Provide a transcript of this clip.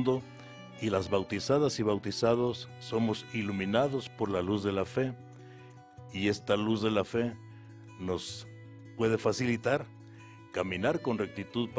mundo, y las bautizadas y bautizados somos iluminados por la luz de la fe, y esta luz de la fe nos puede facilitar caminar con rectitud